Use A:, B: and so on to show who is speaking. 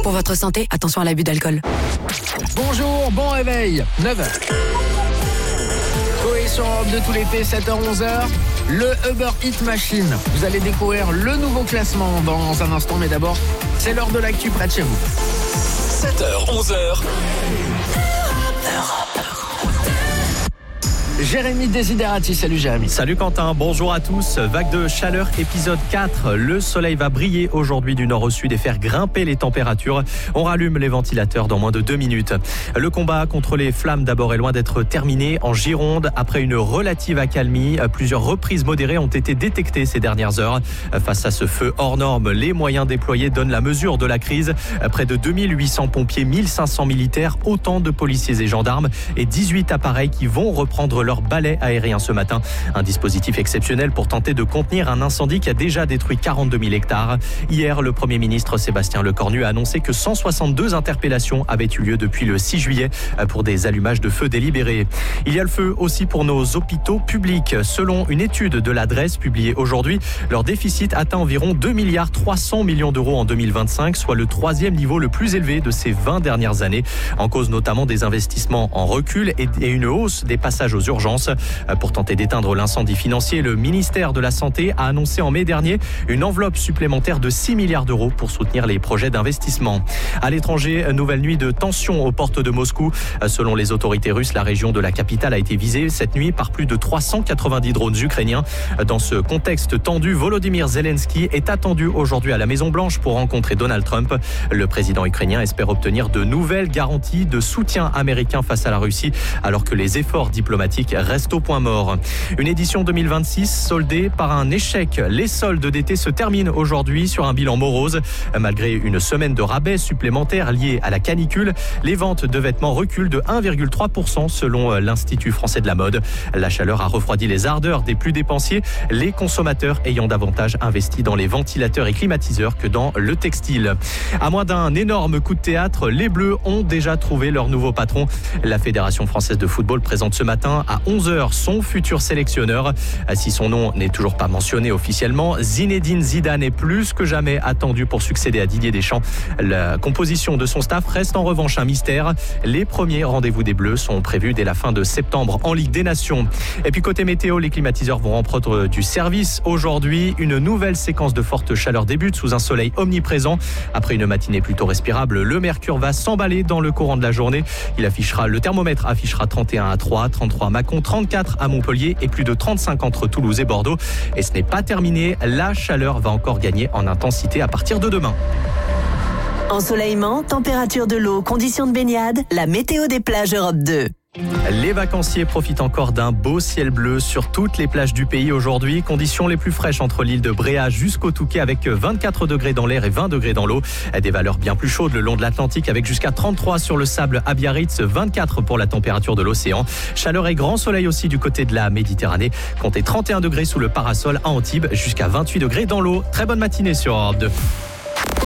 A: Pour votre santé, attention à l'abus d'alcool.
B: Bonjour, bon réveil, 9h. Coé sur Europe de tout l'été, 7h-11h. Le Uber Eats Machine. Vous allez découvrir le nouveau classement dans un instant, mais d'abord, c'est l'heure de l'actu près de chez vous.
C: 7h-11h.
B: Jérémy Desiderati, salut Jérémy.
D: Salut Quentin, bonjour à tous. Vague de chaleur, épisode 4. Le soleil va briller aujourd'hui du nord au sud et faire grimper les températures. On rallume les ventilateurs dans moins de 2 minutes. Le combat contre les flammes d'abord est loin d'être terminé. En Gironde, après une relative accalmie, plusieurs reprises modérées ont été détectées ces dernières heures. Face à ce feu hors norme, les moyens déployés donnent la mesure de la crise. Près de 2800 pompiers, 1500 militaires, autant de policiers et gendarmes et 18 appareils qui vont reprendre leur balai aérien ce matin. Un dispositif exceptionnel pour tenter de contenir un incendie qui a déjà détruit 42 000 hectares. Hier, le Premier ministre Sébastien Lecornu a annoncé que 162 interpellations avaient eu lieu depuis le 6 juillet pour des allumages de feu délibérés. Il y a le feu aussi pour nos hôpitaux publics. Selon une étude de l'adresse publiée aujourd'hui, leur déficit atteint environ 2,3 milliards d'euros en 2025, soit le 3e niveau le plus élevé de ces 20 dernières années. En cause notamment des investissements en recul et une hausse des passages aux urgences. Pour tenter d'éteindre l'incendie financier, le ministère de la Santé a annoncé en mai dernier une enveloppe supplémentaire de 6 milliards d'euros pour soutenir les projets d'investissement. À l'étranger, nouvelle nuit de tension aux portes de Moscou. Selon les autorités russes, la région de la capitale a été visée cette nuit par plus de 390 drones ukrainiens. Dans ce contexte tendu, Volodymyr Zelensky est attendu aujourd'hui à la Maison-Blanche pour rencontrer Donald Trump. Le président ukrainien espère obtenir de nouvelles garanties de soutien américain face à la Russie, alors que les efforts diplomatiques reste au point mort. Une édition 2026 soldée par un échec. Les soldes d'été se terminent aujourd'hui sur un bilan morose. Malgré une semaine de rabais supplémentaires liés à la canicule, les ventes de vêtements reculent de 1,3% selon l'Institut français de la mode. La chaleur a refroidi les ardeurs des plus dépensiers, les consommateurs ayant davantage investi dans les ventilateurs et climatiseurs que dans le textile. À moins d'un énorme coup de théâtre, les Bleus ont déjà trouvé leur nouveau patron. La Fédération française de football présente ce matin à 11h son futur sélectionneur. Si son nom n'est toujours pas mentionné officiellement, Zinedine Zidane est plus que jamais attendu pour succéder à Didier Deschamps. La composition de son staff reste en revanche un mystère. Les premiers rendez-vous des Bleus sont prévus dès la fin de septembre en Ligue des Nations. Et puis côté météo, les climatiseurs vont reprendre du service. Aujourd'hui, une nouvelle séquence de forte chaleur débute sous un soleil omniprésent. Après une matinée plutôt respirable, le mercure va s'emballer dans le courant de la journée. Le thermomètre affichera 31 à 3, 33 à Mâcon, 34 à Montpellier et plus de 35 entre Toulouse et Bordeaux. Et ce n'est pas terminé, la chaleur va encore gagner en intensité à partir de demain.
E: Ensoleillement, température de l'eau, conditions de baignade, la météo des plages Europe 2.
D: Les vacanciers profitent encore d'un beau ciel bleu sur toutes les plages du pays aujourd'hui. Conditions les plus fraîches entre l'île de Bréa jusqu'au Touquet avec 24 degrés dans l'air et 20 degrés dans l'eau. Des valeurs bien plus chaudes le long de l'Atlantique avec jusqu'à 33 sur le sable à Biarritz, 24 pour la température de l'océan. Chaleur et grand soleil aussi du côté de la Méditerranée. Comptez 31 degrés sous le parasol à Antibes jusqu'à 28 degrés dans l'eau. Très bonne matinée sur Europe 2.